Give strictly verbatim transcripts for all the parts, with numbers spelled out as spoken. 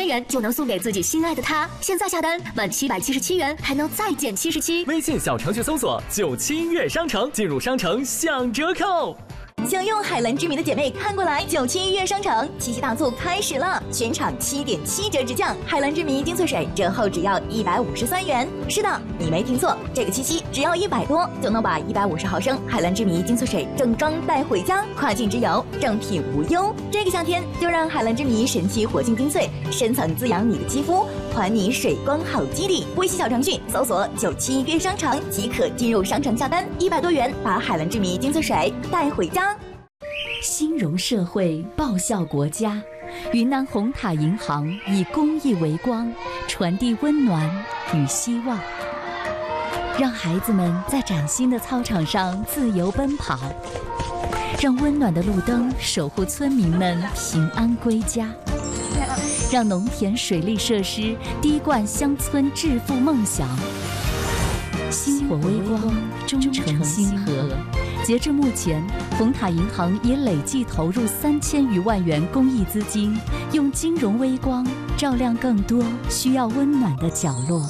元就能送给自己心爱的他。现在下单满七百七十七元还能再减七十七。 微信小程序搜索九七音乐商城，进入商城享折扣。 想用海蓝之谜的姐妹看过来，九七音乐商城七夕大促开始了，全场七点七折直降，海蓝之谜精粹水折后只要一百五十三元。是的，你没听错，这个七夕只要一百多就能把一百五十毫升海蓝之谜精粹水正装带回家，跨境之游正品无忧。这个夏天就让海蓝之谜神奇活性精粹深层滋养你的肌肤，还你水光好基底。微信小程序搜索九七音乐商城即可进入商城下单，一百多元把海蓝之谜精粹水带回家。 兴荣社会，报效国家。云南红塔银行以公益为光，传递温暖与希望，让孩子们在崭新的操场上自由奔跑，让温暖的路灯守护村民们平安归家，让农田水利设施滴灌乡村致富梦想。星火微光，忠诚星河。截至目前，红塔银行已累计投入三千余万元公益资金，用金融微光照亮更多需要温暖的角落。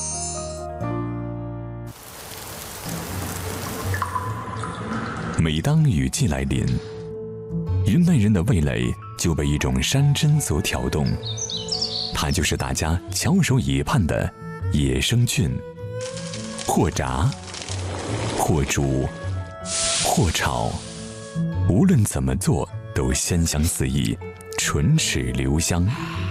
每当雨季来临，云南人的味蕾就被一种山珍所挑动，它就是大家翘首以盼的野生菌。或炸，或煮，或炒，无论怎么做都鲜香四溢，唇齿留香。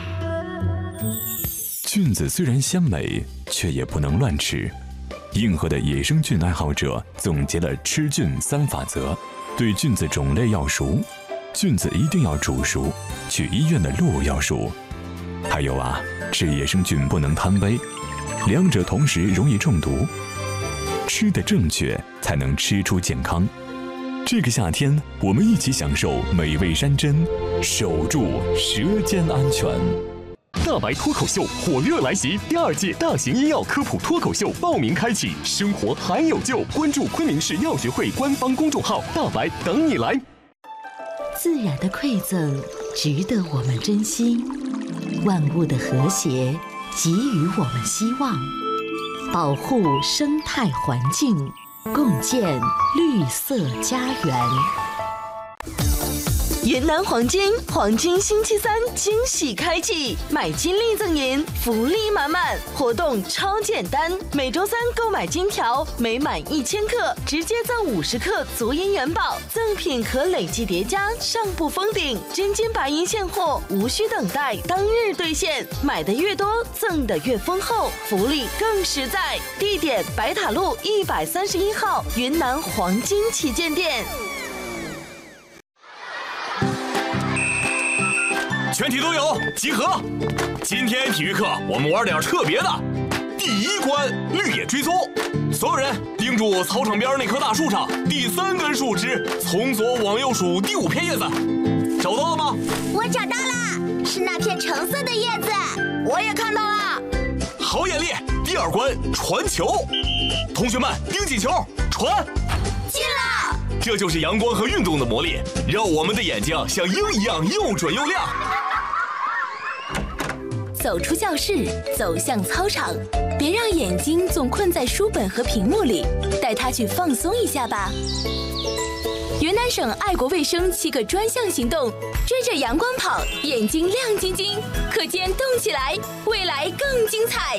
菌子虽然鲜美，却也不能乱吃。硬核的野生菌爱好者总结了吃菌三法则：对菌子种类要熟，菌子一定要煮熟，去医院的路要熟。还有啊，吃野生菌不能贪杯，两者同时容易中毒。吃得正确，才能吃出健康。这个夏天，我们一起享受美味山珍，守住舌尖安全。 大白脱口秀火热来袭，第二届大型医药科普脱口秀报名开启，生活还有救！关注昆明市药学会官方公众号“大白”，等你来。 自然的馈赠值得我们珍惜，万物的和谐给予我们希望。保护生态环境，共建绿色家园。 云南黄金黄金星期三惊喜开启，买金立赠银，福利满满，活动超简单。每周三购买金条，每满一千克直接赠五十克足银元宝，赠品可累计叠加，上不封顶。真金白银现货，无需等待，当日兑现。买的越多，赠的越丰厚，福利更实在。地点：白塔路一百三十一号云南黄金旗舰店。 全体都有集合！今天体育课我们玩点特别的。第一关绿野追踪，所有人盯住操场边那棵大树上第三根树枝，从左往右数第五片叶子，找到了吗？ 我找到了，是那片橙色的叶子。 我也看到了。 好眼力！第二关传球，同学们盯紧球，传。 进了！ 这就是阳光和运动的魔力，让我们的眼睛像鹰一样又准又亮。 走出教室，走向操场，别让眼睛总困在书本和屏幕里，带它去放松一下吧。云南省爱国卫生七个专项行动，追着阳光跑，眼睛亮晶晶，课间动起来，未来更精彩。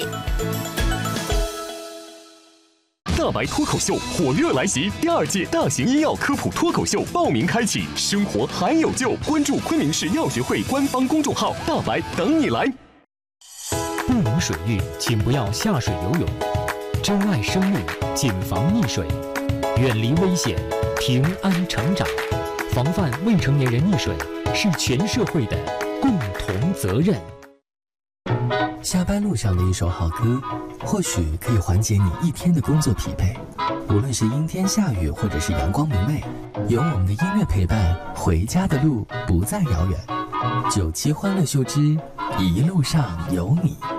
大白脱口秀火热来袭，第二届大型医药科普脱口秀报名开启，生活还有救！关注昆明市药学会官方公众号“大白”，等你来。 不明水域，请不要下水游泳。珍爱生命，谨防溺水，远离危险，平安成长。防范未成年人溺水是全社会的共同责任。 下班路上的一首好歌，或许可以缓解你一天的工作疲惫。无论是阴天下雨，或者是阳光明媚，有我们的音乐陪伴，回家的路不再遥远。九七欢乐秀之一路上有你。